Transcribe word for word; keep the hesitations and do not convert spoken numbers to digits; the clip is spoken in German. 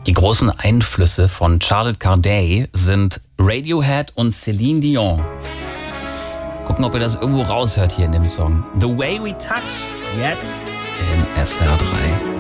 Die großen Einflüsse von Charlotte Corday sind Radiohead und Celine Dion. Gucken, ob ihr das irgendwo raushört hier in dem Song. The Way We Touch, jetzt in S W R drei.